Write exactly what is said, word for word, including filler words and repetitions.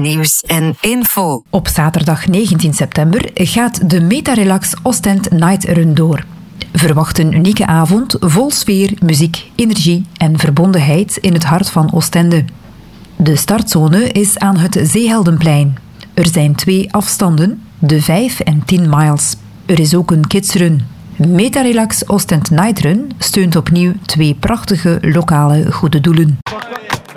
nieuws en info. Op zaterdag negentien september gaat de Metarelax Ostend Night Run door. Verwacht een unieke avond vol sfeer, muziek, energie en verbondenheid in het hart van Oostende. De startzone is aan het Zeeheldenplein. Er zijn twee afstanden, de vijf en tien miles. Er is ook een kidsrun. Metarelax Ostend Night Run steunt opnieuw twee prachtige lokale goede doelen.